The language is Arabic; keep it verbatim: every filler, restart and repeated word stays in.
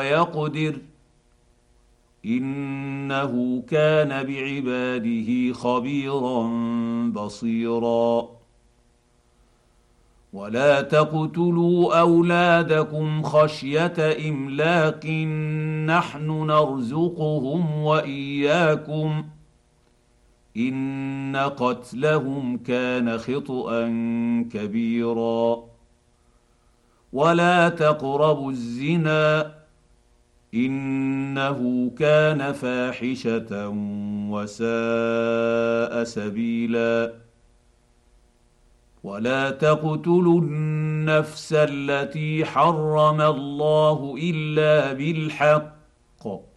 ويقدر انه كان بعباده خبيرا بصيرا. ولا تقتلوا اولادكم خشيه املاق نحن نرزقهم واياكم ان قتلهم كان خطأ كبيرا. ولا تقربوا الزنا انه كان فاحشه وساء سبيلا. ولا تقتلوا النفس التي حرم الله الا بالحق